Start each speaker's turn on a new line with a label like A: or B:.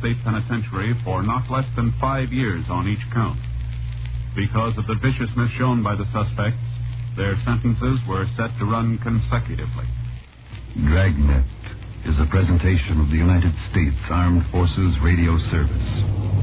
A: state penitentiary for not less than 5 years on each count. Because of the viciousness shown by the suspects, their sentences were set to run consecutively.
B: Dragnet is a presentation of the United States Armed Forces Radio Service.